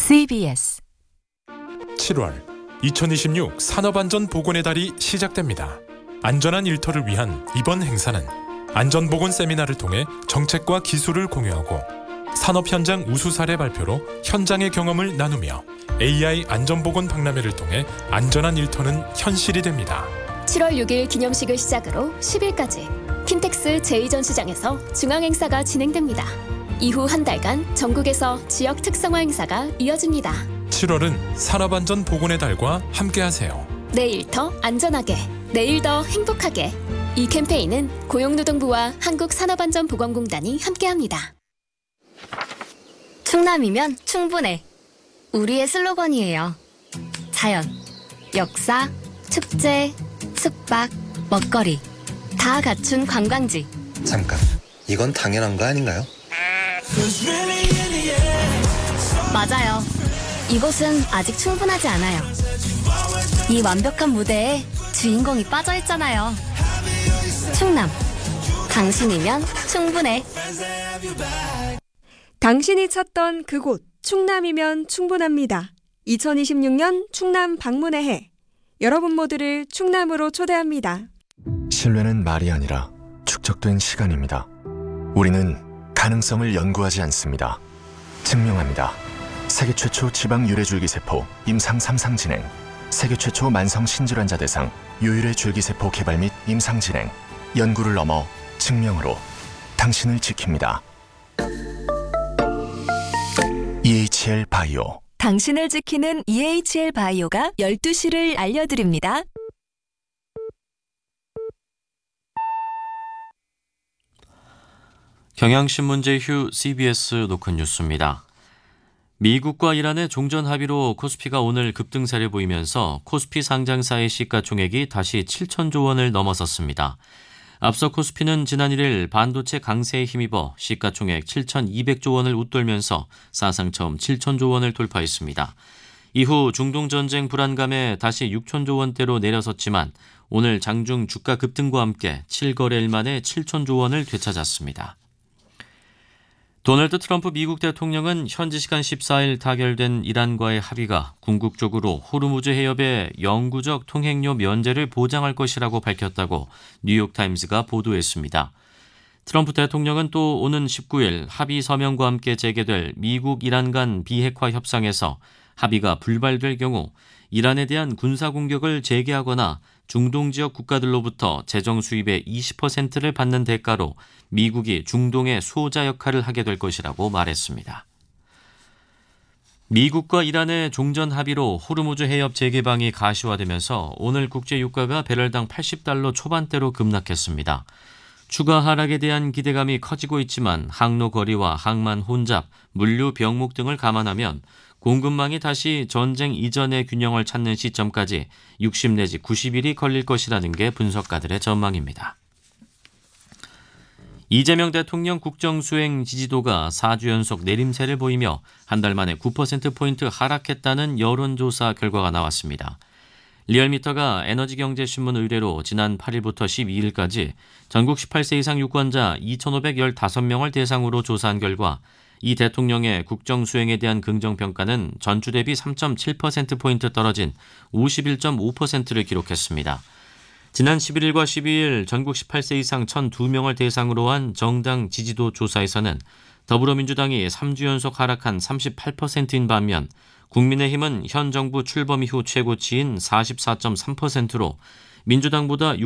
CBS 7월 2026 산업안전보건의 달이 시작됩니다. 안전한 일터를 위한 이번 행사는 안전보건 세미나를 통해 정책과 기술을 공유하고 산업 현장 우수 사례 발표로 현장의 경험을 나누며 AI 안전보건 박람회를 통해 안전한 일터는 현실이 됩니다. 7월 6일 기념식을 시작으로 10일까지 킨텍스 제2전시장에서 중앙행사가 진행됩니다. 이후 한 달간 전국에서 지역 특성화 행사가 이어집니다. 7월은 산업안전보건의 달과 함께하세요. 내 일터 안전하게, 내일 더 행복하게. 이 캠페인은 고용노동부와 한국산업안전보건공단이 함께합니다. 충남이면 충분해. 우리의 슬로건이에요. 자연, 역사, 축제, 숙박, 먹거리 다 갖춘 관광지. 잠깐, 이건 당연한 거 아닌가요? 맞아요. 이곳은 아직 충분하지 않아요. 이 완벽한 무대에 주인공이 빠져있잖아요. 충남, 당신이면 충분해. 당신이 찾던 그곳 충남이면 충분합니다. 2026년 충남 방문의 해. 여러분 모두를 충남으로 초대합니다. 신뢰는 말이 아니라 축적된 시간입니다. 우리는 가능성을 연구하지 않습니다. 증명합니다. 세계 최초 지방 유래줄기세포 임상 3상 진행, 세계 최초 만성 신질환자 대상 유일의 줄기세포 개발 및 임상 진행, 연구를 넘어 증명으로 당신을 지킵니다. EHL 바이오. 당신을 지키는 EHL 바이오가 12시를 알려드립니다. 경향신문제 휴 CBS 노컷 뉴스입니다. 미국과 이란의 종전 합의로 코스피가 오늘 급등세를 보이면서 코스피 상장사의 시가총액이 다시 7천조 원을 넘어섰습니다. 앞서 코스피는 지난 1일 반도체 강세에 힘입어 시가총액 7,200조 원을 웃돌면서 사상 처음 7천조 원을 돌파했습니다. 이후 중동전쟁 불안감에 다시 6천조 원대로 내려섰지만 오늘 장중 주가 급등과 함께 7거래일 만에 7천조 원을 되찾았습니다. 도널드 트럼프 미국 대통령은 현지 시간 14일 타결된 이란과의 합의가 궁극적으로 호르무즈 해협의 영구적 통행료 면제를 보장할 것이라고 밝혔다고 뉴욕타임스가 보도했습니다. 트럼프 대통령은 또 오는 19일 합의 서명과 함께 재개될 미국 이란 간 비핵화 협상에서 합의가 불발될 경우 이란에 대한 군사 공격을 재개하거나 중동 지역 국가들로부터 재정 수입의 20%를 받는 대가로 미국이 중동의 수호자 역할을 하게 될 것이라고 말했습니다. 미국과 이란의 종전 합의로 호르무즈 해협 재개방이 가시화되면서 오늘 국제 유가가 배럴당 80달러 초반대로 급락했습니다. 추가 하락에 대한 기대감이 커지고 있지만 항로 거리와 항만 혼잡, 물류 병목 등을 감안하면 공급망이 다시 전쟁 이전의 균형을 찾는 시점까지 60 내지 90일이 걸릴 것이라는 게 분석가들의 전망입니다. 이재명 대통령 국정수행 지지도가 4주 연속 내림세를 보이며 한 달 만에 9%포인트 하락했다는 여론조사 결과가 나왔습니다. 리얼미터가 에너지경제신문 의뢰로 지난 8일부터 12일까지 전국 18세 이상 유권자 2,515명을 대상으로 조사한 결과 이 대통령의 국정수행에 대한 긍정평가는 전주 대비 3.7%포인트 떨어진 51.5%를 기록했습니다. 지난 11일과 12일 전국 18세 이상 1,002명을 대상으로 한 정당 지지도 조사에서는 더불어민주당이 3주 연속 하락한 38%인 반면 국민의힘은 현 정부 출범 이후 최고치인 44.3%로 민주당보다